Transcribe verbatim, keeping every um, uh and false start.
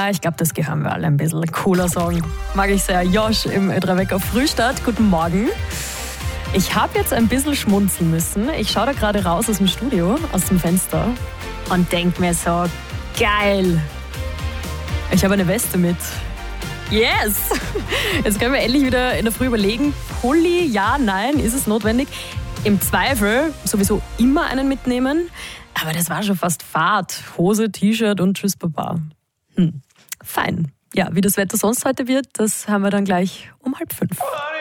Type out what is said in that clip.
Ja, ich glaube, das gehören wir alle ein bisschen. Cooler Song. Mag ich sehr. Josh im Ö drei Wecker Frühstart. Guten Morgen. Ich habe jetzt ein bisschen schmunzeln müssen. Ich schaue da gerade raus aus dem Studio, aus dem Fenster und denke mir so, geil. Ich habe eine Weste mit. Yes! Jetzt können wir endlich wieder in der Früh überlegen, Pulli, ja, nein, ist es notwendig? Im Zweifel sowieso immer einen mitnehmen. Aber das war schon fast Fahrt. Hose, T-Shirt und tschüss Baba. Hm, fein. Ja, wie das Wetter sonst heute wird, das haben wir dann gleich um halb fünf.